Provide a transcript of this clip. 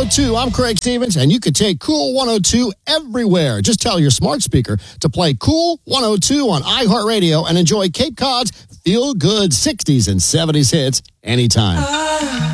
102. I'm Craig Stevens, and you can take Cool 102 everywhere. Just tell your smart speaker to play Cool 102 on iHeartRadio and enjoy Cape Cod's feel-good 60s and 70s hits anytime.